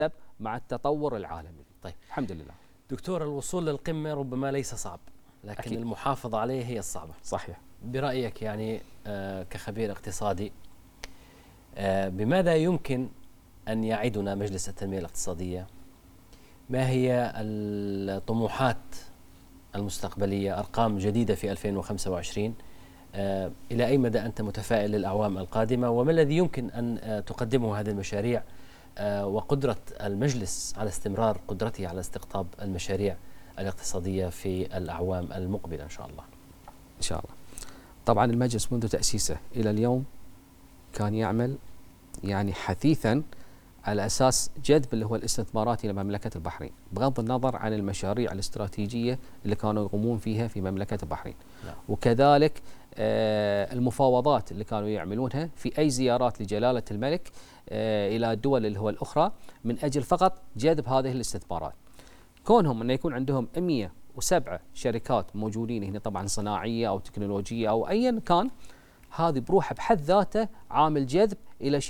مع التطور العالمي. طيب الحمد لله. دكتور، الوصول للقمة ربما ليس صعب، لكن أكيد. المحافظة عليه هي الصعبة. صحيح. برأيك يعني كخبير اقتصادي، بماذا يمكن أن يعدنا مجلس التنمية الاقتصادية؟ ما هي الطموحات المستقبلية، أرقام جديدة في 2025؟ إلى أي مدى أنت متفائل للأعوام القادمة؟ وما الذي يمكن أن تقدمه هذه المشاريع، وقدرة المجلس على استمرار قدرته على استقطاب المشاريع الاقتصادية في الأعوام المقبلة إن شاء الله؟ إن شاء الله. طبعا المجلس منذ تأسيسه إلى اليوم كان يعمل يعني حثيثا على أساس جذب اللي هو الاستثمارات إلى مملكة البحرين، بغض النظر عن المشاريع الاستراتيجية اللي كانوا يقومون فيها في مملكة البحرين. لا. وكذلك المفاوضات اللي كانوا يعملونها في أي زيارات لجلالة الملك إلى الدول اللي هو الأخرى من أجل فقط جذب هذه الاستثمارات. كونهم أن يكون عندهم 107 شركات موجودين هنا، طبعا صناعية أو تكنولوجية أو أيا كان، هذه بروحها بحد ذاته عامل جذب إلى